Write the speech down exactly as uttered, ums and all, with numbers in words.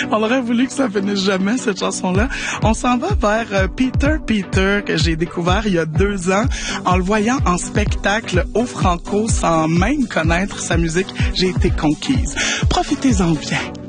On aurait voulu que ça finisse jamais, cette chanson-là. On s'en va vers euh, Peter Peter, que j'ai découvert il y a deux ans. En le voyant en spectacle au Franco, sans même connaître sa musique, j'ai été conquise. Profitez-en bien.